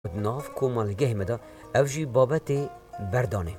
ناف کومالگه مدا او جی بابت بردانه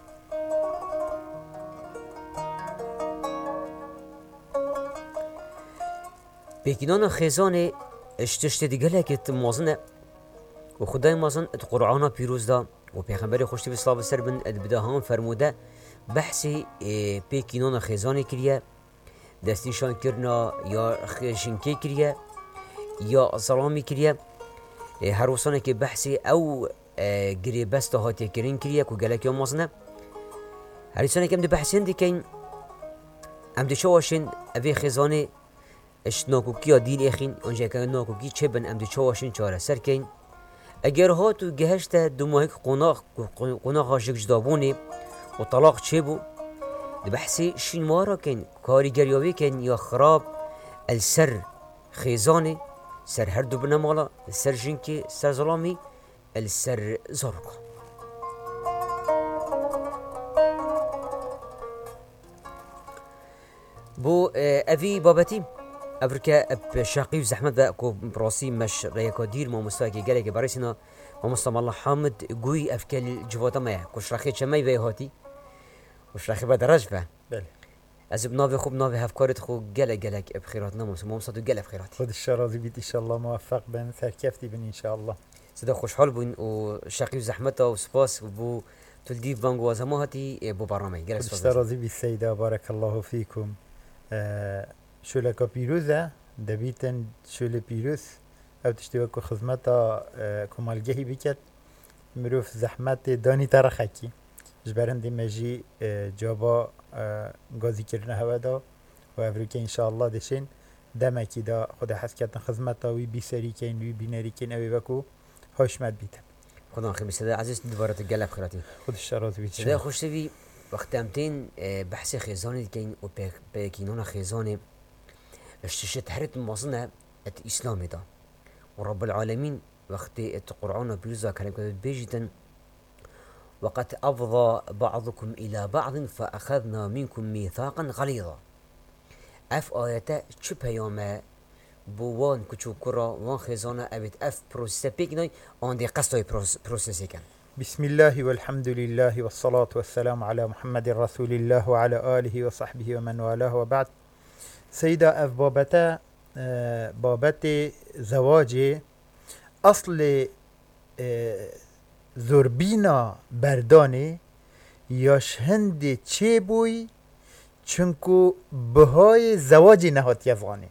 بيكينانا خيزاني اشتشت دیگه که مازنه و خدای مازن ات قرآن پیروز دا و پیغمبر خوشتی به صلاح سر بن ات بداهان فرموده بحثی بيكينانا خيزاني کریه دستیشان کرنا یا خشنکی کریه یا سلامی کریه هر وصانه که بحثی او گریبست هاتی کرین کریه که گلک یا مازنه هر سانه که ام دی بحثین دی کن ام دی شواشین اوی خيزاني اش ناکوکی دین اخین آنجا که ناکوکی چه بن ام دی چواشین چاره سر کن اگر ها تو گهشت دو ماهی قناق هاشک جدابونی و طلاق چه بو دی بحثی شین مارا کن کاریگریاوی کن یا خراب السر خيزاني سر هر دو بنمالا سر جنكي سر ظلامي السر زرقا بو أفي بابتي أفريكا بشاقي وزحمة ذا كو براسي مش ريكا دير ما مستاكي قالك بريسنا ما مستم الله حامد قوي أفكال جواتا مايا كوش راخي شماي بي هاتي وش راخي بعد رجفة بله از بناوي خوب ناوي هفكارت خو قالك بخيرات ناموس ما مستو قال بخيرات خود الشرازي بيت إن شاء الله موفق بن سركفتي بن إن شاء الله سدا خوشحال بون و شقي وزحمته وسباس بو تلديف بانغ وزماتي بو برنامج خود جلس الشرازي بالسيدة بارك الله فيكم شولك بيروزة دبيتن شول بيروز أو تشتوكو خدمتا كمالجهي بكت مروف زحمت داني ترخكي جبرن دي مجي جابا غازي كرنا هوادا وأفريكا إن شاء الله دشين دمكي دا خدا حس كتن خدمتا وي بيسري كين وي بيناري كين أوي بكو هاشمت بيتم خدا خير سدا عزيز دوباره تقلب خيراتي خود الشراز بيت سدا خوش تبي وقت امتين بحث خيزاني كاين و بكينونا خيزاني اشتشت هرت مصنع الاسلامي دا ورب العالمين وقت القرآن بيوزا كلام كده بيجتن وقد أفضى بعضكم إلى بعض فأخذنا منكم ميثاقا غليظا اف آياتا چه پیامه بو وان کچو کرا وان خزانه ابد اف پروسس پیکنای آن دی قصدای پروسس کن بسم الله والحمد لله والصلاة والسلام على محمد رسول الله وعلى آله وصحبه ومن والاه وبعد سيدة أف بابتا بابت زواج أصل زربینا بردانه یاش هند چه بوی چونکو بهای زواج نهات یزانه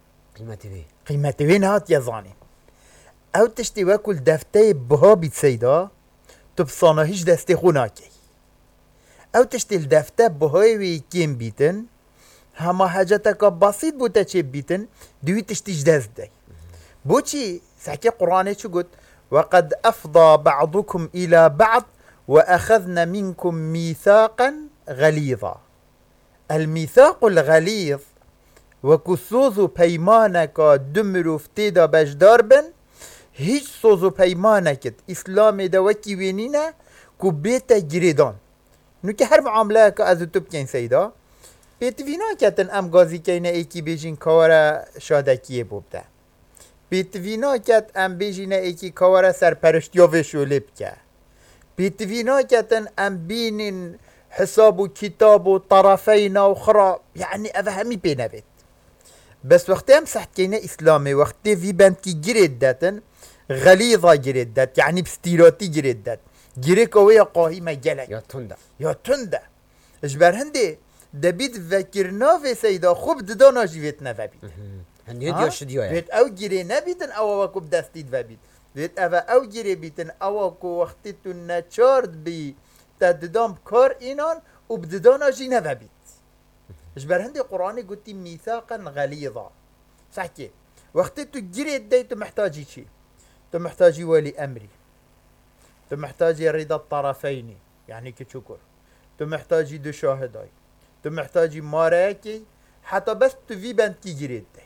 قیمتی وی نهات یزانه او تشتی وکل دفته بها بیت سیدا تو بصانه هیچ دسته خوناکی او تشتی الدفته بهای وی کم بیتن هما حاجتك بسيط بوتا چه بیتن دوی تشتیش دست دی بو چی سحكي قرآنه چو گد وقد أفضى بعضكم إلى بعض وأخذنا منكم ميثاقا غليظا الميثاق الغليظ وكسوزو بيمانك دمرو فتيدا بجدار بن هيج سوزو بيمانك إسلام دوكي وينينا كو بيتا جريدان نوكي هر معاملة كأزو تبكين سيدا بيتفينا كتن أم غازي كينا ايكي بيجين كورا شادكيه بوبتا پیتوینا کت ام بیجینه ایکی کاوره سر پرشتیاوه شولب که پیتوینا کتن ام بینین حساب و کتاب و طرفین و خرا یعنی اوه همی پینه بید بس وقتی هم سحت کینه اسلامی وقتی وی بند کی گرید داتن غلیظا گرید دات یعنی بستیراتی گرید دات گره کوه قاهیمه گلک یا تنده اجبر هنده دبید وکرنا و سیدا خوب ددانا جیویت نوه بید هندي شديوه بيت او جري نبيتن او وكو بدستيد فبيت بيت او جري بيتن او كو وقتتو نچارد بي تددام كار اينان وبددان اجي نبيت اجبر هندي قرآني قلتي ميثاقا غليظا صحكي وقتتو جري ديتو محتاجي شي تو محتاجي ولي امري تو محتاجي رضا الطرفين يعني كتشكر تو محتاجي دو شاهداي تو محتاجي ماراكي حتى بس تو في بنت كي جري دي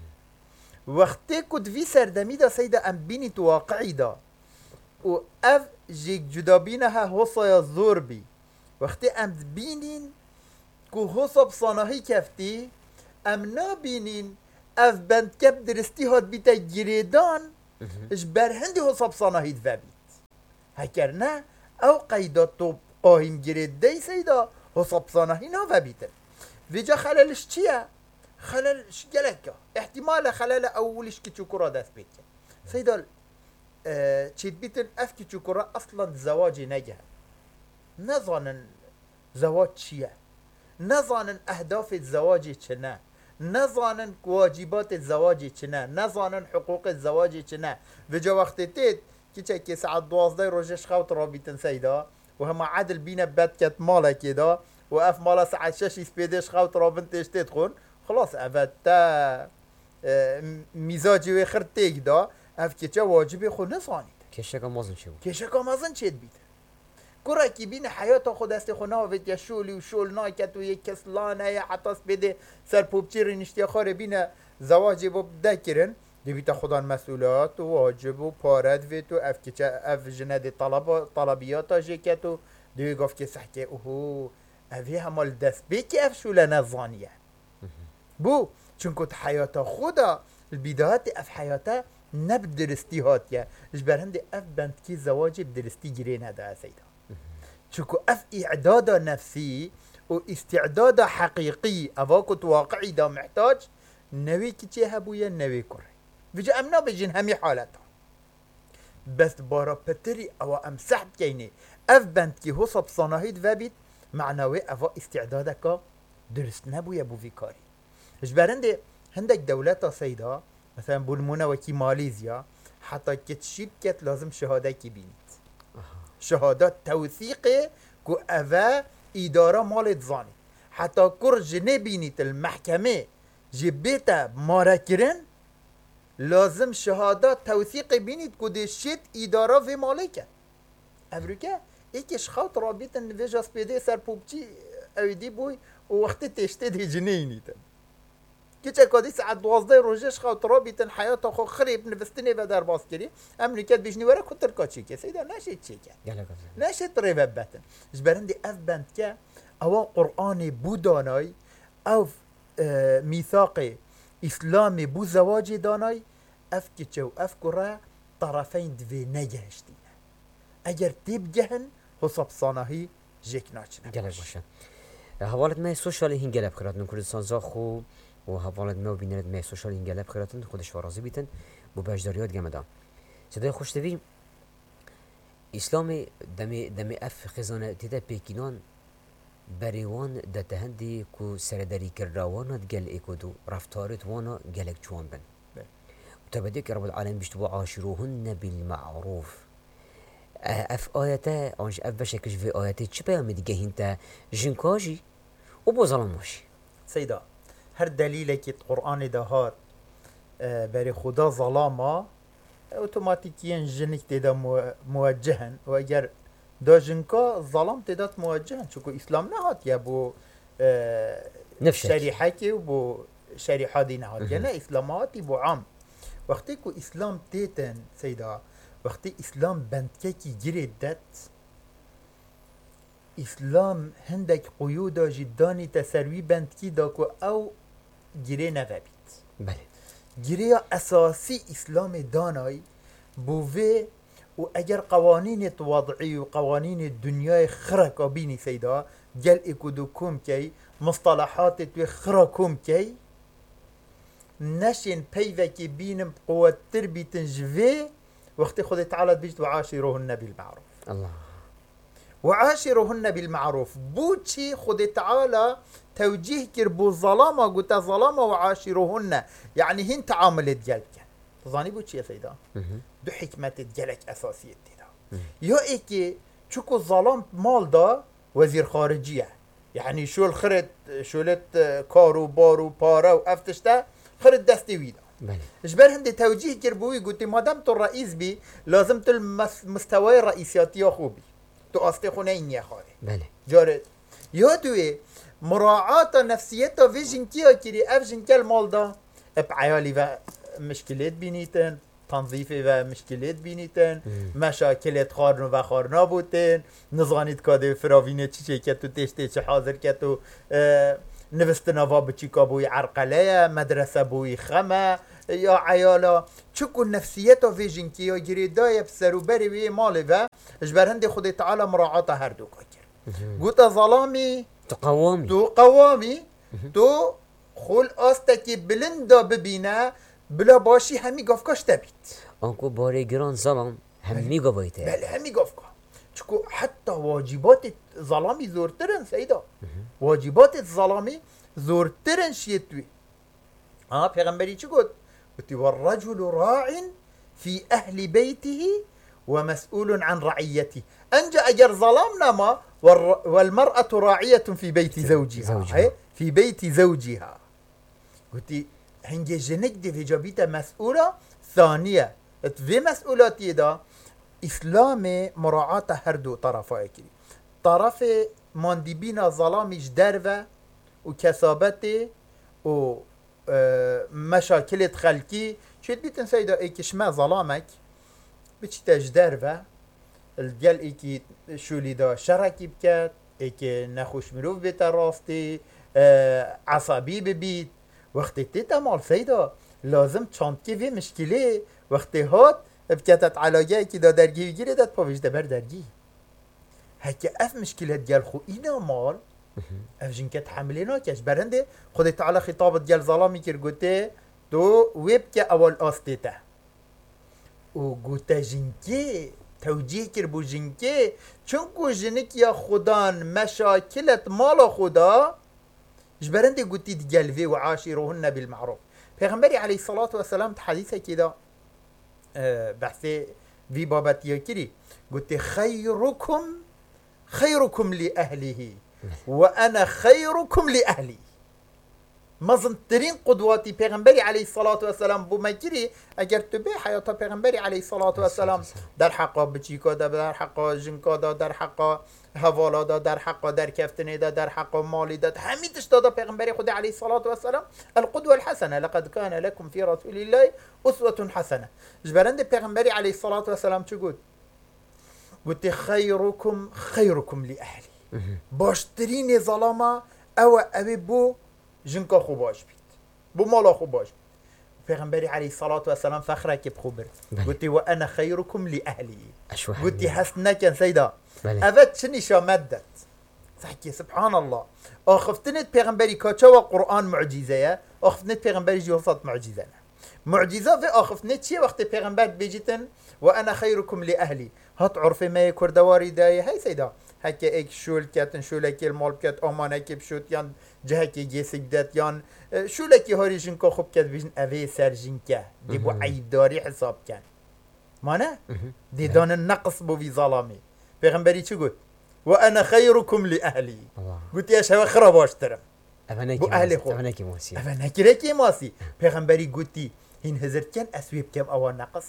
وقتی کد وی سردمی دا سیدا ام بینی تو واقعی دا و اف جیک جدا بینه ها حصا زور بی وقتی ام بینین که حصا بصانهی کفتی ام نابینین اف بند کب درستی هاد بیتا گریدان اش برهندی حصا بصانهی دو بید هکر نه او قیدات تو قایم گرید دی سیدا حساب صانهی نا و بیتن ویجا خلالش چیه؟ خلالش گلکه احتمال خلال اولش که چکورا دست بید سیدا چید بیتن اف که چکورا اصلا زواجی نگه نظانن زواج چیه نظانن اهداف الزواج چنه نظانن واجبات الزواج چنه نظانن حقوق الزواج چنه وجا وقت تید که چه ساعت 12 روزش خوت رابطن سیدا و هم عدل بینه بد کت مالا کدا و اف مالا ساعت 6 سپیدش خوت رابطنش تدخون خلاص افت تا میزاجی و خرد تیگ دا اف که چه واجبی خود نظانید کشکا مازن چه بود کشکا مازن چید بید کرا کی بین حیات خود است خونه و وید شولی و شول ناکت و یک کسلانه یا حتی بده سر پوبچی رینشتی خاره بین زواجی با دکرن دیویتا خودان مسئولات و واجب و پارد وید و اف که اف جند طلبیات جکت و دیوی گفت که سحکه اوهو اوی همال دست بی که اف شوله نظانیه بو چونکو حیات خودا البدايات اف حياته نب درستی هاتیه اجبر هندي اف بند کی زواج بدرستی گیره نده سیدا چونکو اف اعداد نفسی و استعداد حقیقی اواکت واقعی دا محتاج نوی کی چه هبویه نوی کره وجا امنا بجن همی حالتا بس بارا پتری او امسحب کینه اف بند کی حساب صناهید و بید معنوی اوا استعدادکا درست نبویه بو في کاری اجبر هندك دولتا سيدا مثلا بولمونا وكي ماليزيا حتى كتشيب كت لازم شهادة كي بينت شهادات توثيقي كو أفا إدارة مالت زاني حتى كور جني بينت المحكمة جبيتا ماراكرن لازم شهادات توثيقي بينت كو دي شيت إدارة في مالكة أمريكا إيكش خاط رابطة نفيجا سبيدي سر بوبتي أو دي بوي ووقت تشتدي جنينيتا كيتش كادي ساعة 12 روجش خاط رابطة حياته خو خريب نفستني و در باز كري أمريكا بيجني ورا كتر كاتشيكي سيدا ناشي تشيكا ناشي تريبا باتن جبرندي أف بند كا أو قرآن بوداناي أو ميثاق إسلامي بو زواج داناي أف كيتشو أف كرا طرفين دوي نجهشتين اگر تيب جهن حساب صانهي جيك ناچنه گلک باشه حوالت ما سوشال هنگلب خیراتن کردستان زا خو و حوالت ما بینرد ما سوشال هنگلب خیراتن خودش وارازی بیتن بو بجداریات گمدا صدای خوشتوی اسلام دم اف خزانه تیده پیکینان بریوان دتهندی کو سرداری کراوانات گل اکودو رفتارت وانا گلک چوان بن وتبدي رب العالمين بيشتبوا عاشروهن بالمعروف اف آياته آنش اف بشكش في آياته چه پیام دیگه هنتا جنكاجي و بو ظلماشي سيدا هر دليل که قرآن دهار بري خدا ظلاما اوتوماتيكيا جنك تدا موجهن و اگر دا جنكا ظلام تدا موجهن چونكو اسلام نهات يا بو شريحة كي و بو شريحة دي نهات يعني اسلاماتي بو عام وقتی که اسلام تیتن سیدا وقتی اسلام بندکه کی گیرید داد اسلام هندک قیودا جدانی تسروی بندکی دا که او گیره نوابید بله گیره اساسی اسلام دانای بوه و اگر قوانین وضعی و قوانین دنیای خرکا بینی سیدا گل اکودو کم کی مصطلحات توی خرکم کی نشن پیوکی بینم قوت تر بیتن جوه وقتی خود تعالی بیشت وعاشروهن بالمعروف الله وعاشروهن بالمعروف بوچی خود تعالی توجیه کر بو ظلامه گوتا ظلامه وعاشروهن یعنی هن تعاملت جلک تظانی بوچی یا سیدا دو حکمت جلک اساسیت دیدا یا ای که چوکو ظلام مال دا وزیر خارجیه یعنی شول خرد شولت کارو بارو پاره و افتشته خرد دستي ويدا اجبر هندي توجيه كربوي قلت ما دام تو الرئيس بي لازم تو المستوى الرئيسياتي خوبي تو اصلي خنين يا خالي بله جارد يا دوي مراعاة نفسيته في جنكيا كري اف جنكيا المال دا بعيالي و مشكلات بينيتن تنظيفي و مشكلات بينيتن مشاكلات خارن و خارنا بوتن نزانيت كاده فراوينه چي كتو تشتي چي حاضر كتو نوستنا و بچیکا بوی عرقله مدرسه بوی خمه یا عیالا چکو نفسیتا ویژن که یا گریدای بسرو بری وی مالی و اجبر هندی خود تعالی مراعات هر دو کر گوتا ظلامی تو قوامی تو خول آستا بلندا ببینه بلا باشی همی گفکاش تبید آنکو باره گران ظلام همی گفایته بله همی گفکا چکو حتی واجبات ظلامی زورترن سیدا واجبات ظلامی زورترن شیطوی پیغمبری چی گفت؟ گفتی والرجل راع في أهل بيته ومسؤول عن رعيته انجا اگر ظلام نما والمرأة راعية في بيت زوجها في بيت زوجها قلتي هنجي جنك دي في جابيتا مسؤولة ثانية في مسؤولاتي دا اسلام مراعاة هر دو طرفا كري طرف ماندبين ظلامش درفة وكسابته و مشاكل خلقي شد بيتن سيدا ايكش ما ظلامك بچی تجدر و الگل ایکی شولی دا شرکی بکد ایکی نخوش مروف بیت راستی عصبی ببید وقتی تیتا مال سیدا لازم چانکی وی مشکلی وقتی هات بکتت علاقه ایکی دا درگی بگیره داد پاوش دبر درگی هکه اف مشکلت گل خو اینا مال اف جنکت حمله ناکش برنده خود تعالی خطابت گل ظلامی کر گوته دو ویب که اول آستیته و گوته جنکی توجیه کر بو جنکی چونکو جنک یا خودان مشاکلت مال خدا جبرنده گوتی دگلوی و عاشروهن بالمعروف پیغمبری علیه الصلاة والسلام حدیثه کدا بحثه وی بابتیا کری گوتی خیرکم لأهله و انا خیرکم لأهلی مزنترین قدواتی پیغمبری علیه الصلاة والسلام بو مکری اگر تو به حیات پیغمبری علیه الصلاة والسلام در حقا بچیکا دا در حقا جنکا دا در حقا حوالا دا در حقا در کفتنی دا در حقا مالی دا همیتش دادا پیغمبری خود علیه الصلاة والسلام القدوة الحسنه لقد كان لكم في رسول الله اسوة حسنه جبرند پیغمبری علیه الصلاة والسلام چه گفت گفت خیرکم لأهلی باشترین ظلامه او بو جنکا خوب باش بید بو مالا خوب باش بید پیغمبری علیه الصلاة والسلام فخره که بخو برد گوتی و انا خیرکم لأهلی گوتی هست نکن سیدا اوت چه نشامدت فحكي سبحان الله اخفتنت پیغمبری کاچا و قرآن معجزه اخفتنت پیغمبری جوفت معجزه معجزه في اخفتنت چیه وقت پیغمبر بيجيتن و انا خیرکم لأهلی هات عرف ما کردواری دای هی سیدا هکه ایک شول کتن شولکی المال کت آمانکی بشود یان جهکی جیسک داد یان شولکی هاری جنکا خوب کت بیشن اوه سر جنکه دی بو عیبداری حساب کن مانه؟ دی دان نقص بو وی ظلامی پیغمبری چی گود؟ و انا خیرکم لأهلی گوتی اش هوا خرا باشترم بو اهل خوب اوه نکی ماسی پیغمبری گوتی هین هزرد کن اسویب کم اوه نقص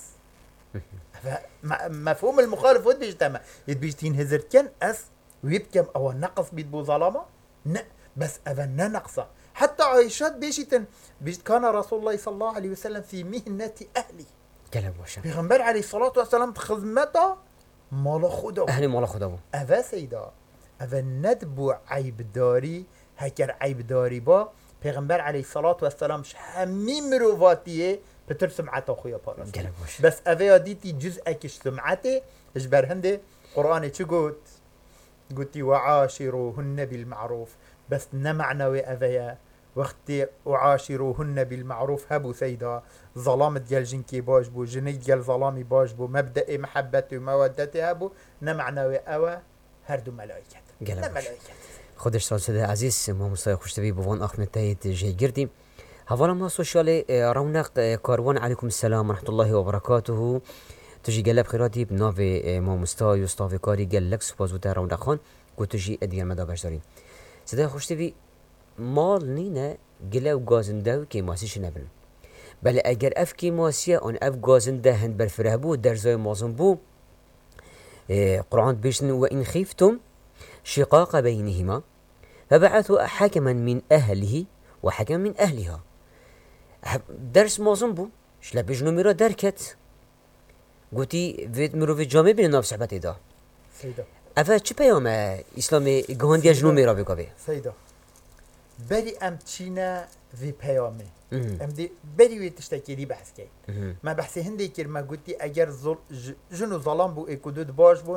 مفهوم المخالف ود بيجتمع يتبيجتين هزر كان اس ويبكم او نقص بيد بو ظلامه بس اذن نقصه حتى عائشة بيجتن كان رسول الله صلى الله عليه وسلم في مهنة اهلي كلام وشم پیغمبر عليه الصلاة والسلام خدمته مال خدا اهل مال خدا اذا سيدا اذا ندبو عيب داري هكر عيب داري با پیغمبر عليه الصلاة والسلام همي مروفاتيه بتر سمعته خويا باراس بس اوه ديتي جزء اكش سمعته اجبر هنده قرآن چه قلتي وعاشروهن بالمعروف بس نمعنوي اوه وقت وعاشروهن بالمعروف هبو سيدا ظلامت جل جنكي باش بو جنك جل ظلامي باش بو مبدأ محبتي ومودتي هبو نمعنوي اوه هردو ملائكت خودش سالسده عزیز ما مستای خوشتبی بوان آخر نتایت جه گردیم حوالا ما سوشال رونق کاروان علیکم السلام ورحمة الله وبركاته تجي قلب خيراتي بناف ما مستای استاف کاری گلک سپازوته رونق خان گو تجي ادیان مدابش داریم صدای خوشتبی مال نینه گله و گازنده و کیماسیش نبن بله اگر اف کیماسیه آن اف گازنده هند برفره بو درزای مازن بو قرآن بيشن وإن خفتم شقاق بينهما فبعثوا حكما من أهله وحكما من أهلها درس مازن بو شلا بجنو ميرا دركت قوتي فيد مرو في جامع بين ناف صحبت دا سيدا أفا چه پیام اسلام گهاندی جنو ميرا بگاوه سيدا بری ام چینه في پیامه ام دی بری تشتکی دی بحث کرد ما بحث هندی کرد ما گویی اگر جن و ظلام بو اکودود باش بون